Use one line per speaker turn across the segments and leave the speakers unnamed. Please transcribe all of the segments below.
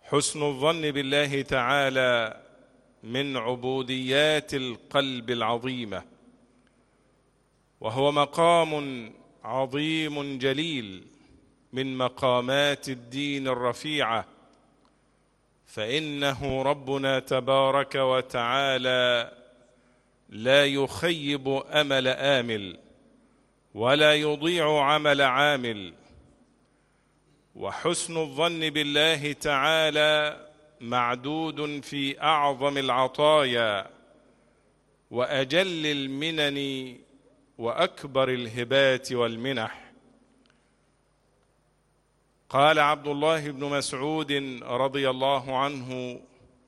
حسن الظن بالله تعالى من عبوديات القلب العظيمة، وهو مقام عظيم جليل من مقامات الدين الرفيعة، فإنه ربنا تبارك وتعالى لا يخيب أمل آمل ولا يضيع عمل عامل. وحسن الظن بالله تعالى معدود في أعظم العطايا وأجل المنن وأكبر الهبات والمنح. قال عبد الله بن مسعود رضي الله عنه: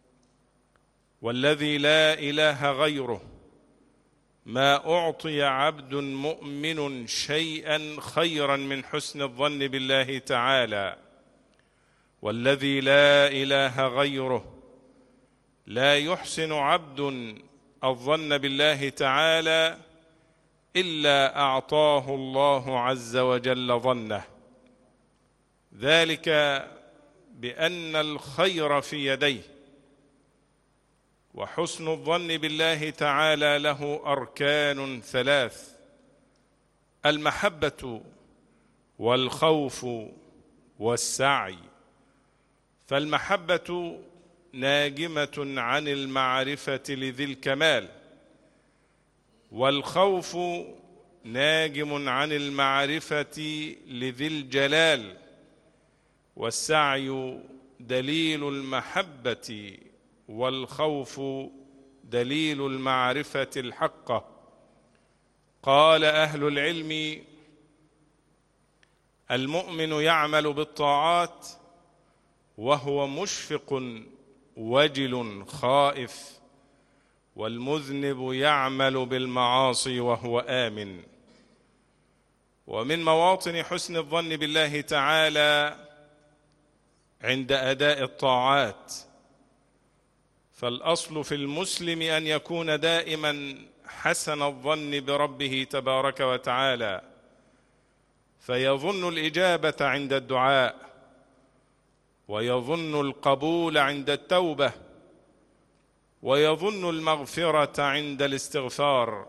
والذي لا إله غيره ما أعطي عبد مؤمن شيئا خيرا من حسن الظن بالله تعالى، والذي لا إله غيره لا يحسن عبد الظن بالله تعالى إلا أعطاه الله عز وجل ظنه، ذلك بأن الخير في يديه. وحسن الظن بالله تعالى له أركان ثلاث: المحبة والخوف والسعي. فالمحبة ناجمة عن المعرفة لذي الكمال، والخوف ناجم عن المعرفة لذي الجلال، والسعي دليل المحبة والخوف دليل المعرفة الحقة. قال أهل العلم: المؤمن يعمل بالطاعات وهو مشفق وجل خائف، والمذنب يعمل بالمعاصي وهو آمن. ومن مواطن حسن الظن بالله تعالى عند أداء الطاعات، فالأصل في المسلم أن يكون دائما حسن الظن بربه تبارك وتعالى، فيظن الإجابة عند الدعاء، ويظن القبول عند التوبة، ويظن المغفرة عند الاستغفار،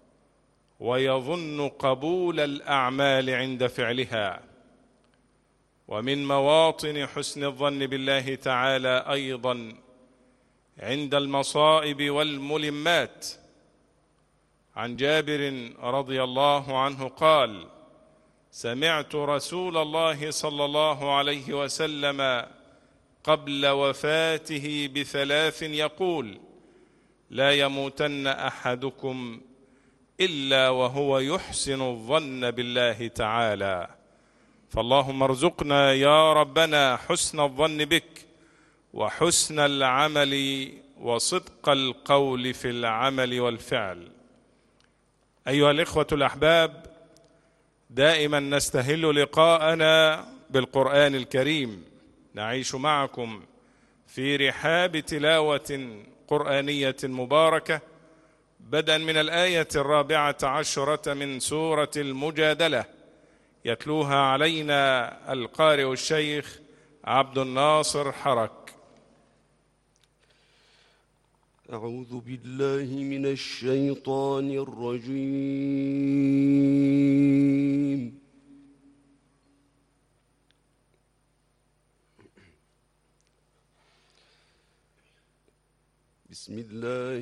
ويظن قبول الأعمال عند فعلها. ومن مواطن حسن الظن بالله تعالى أيضا عند المصائب والملمات. عن جابر رضي الله عنه قال: سمعت رسول الله صلى الله عليه وسلم قبل وفاته ب3 يقول: لا يموتن أحدكم إلا وهو يحسن الظن بالله تعالى. فاللهم ارزقنا يا ربنا حسن الظن بك، وحسن العمل، وصدق القول في العمل والفعل. أيها الإخوة الأحباب، دائما نستهل لقاءنا بالقرآن الكريم، نعيش معكم في رحاب تلاوة قرآنية مباركة، بدءا من الآية 14 من سورة المجادلة، يتلوها علينا القارئ الشيخ عبد الناصر حرك.
أعوذ بالله من الشيطان الرجيم. بسم الله